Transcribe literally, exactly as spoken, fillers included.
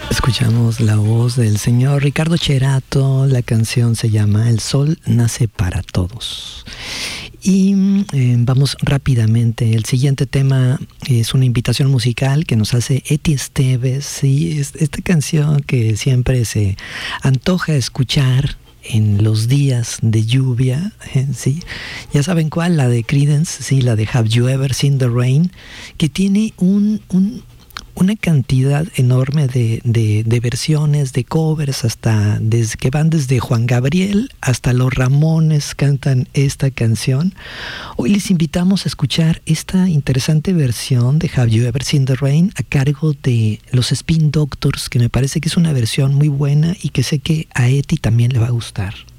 Escuchamos la voz del señor Ricardo Cherato. La canción se llama El Sol Nace para Todos. Y eh, vamos rápidamente. El siguiente tema es una invitación musical que nos hace Eti Esteves. Sí, es esta canción que siempre se antoja escuchar en los días de lluvia, eh, sí, ya saben cuál, la de Creedence, sí, la de Have You Ever Seen the Rain, que tiene un, un una cantidad enorme de, de, de versiones, de covers, hasta desde, que van desde Juan Gabriel hasta los Ramones cantan esta canción. Hoy les invitamos a escuchar esta interesante versión de Have You Ever Seen the Rain a cargo de los Spin Doctors, que me parece que es una versión muy buena y que sé que a Eti también le va a gustar.